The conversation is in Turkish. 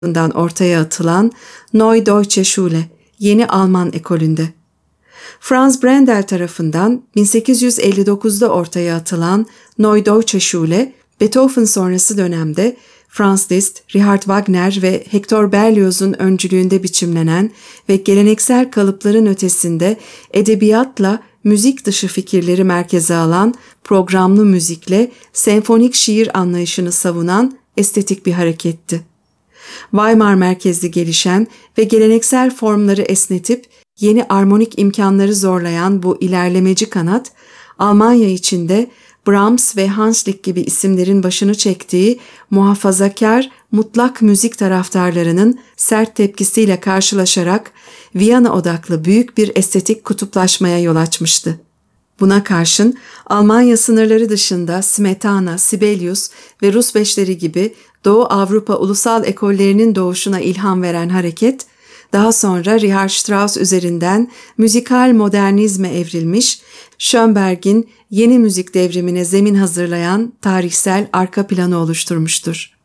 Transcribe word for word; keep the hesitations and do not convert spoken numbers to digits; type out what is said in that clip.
tarafından ortaya atılan Neue Deutsche Schule, Yeni Alman Ekolü'nde. Franz Brendel tarafından bin sekiz yüz elli dokuzda ortaya atılan Neue Deutsche Schule, Beethoven sonrası dönemde Franz Liszt, Richard Wagner ve Hector Berlioz'un öncülüğünde biçimlenen ve geleneksel kalıpların ötesinde edebiyatla müzik dışı fikirleri merkeze alan programlı müzikle senfonik şiir anlayışını savunan estetik bir hareketti. Weimar merkezli gelişen ve geleneksel formları esnetip yeni armonik imkanları zorlayan bu ilerlemeci kanat, Almanya içinde Brahms ve Hanslick gibi isimlerin başını çektiği muhafazakar, mutlak müzik taraftarlarının sert tepkisiyle karşılaşarak Viyana odaklı büyük bir estetik kutuplaşmaya yol açmıştı. Buna karşın Almanya sınırları dışında Smetana, Sibelius ve Rus beşleri gibi Doğu Avrupa ulusal ekollerinin doğuşuna ilham veren hareket, daha sonra Richard Strauss üzerinden müzikal modernizme evrilmiş, Schönberg'in yeni müzik devrimine zemin hazırlayan tarihsel arka planı oluşturmuştur.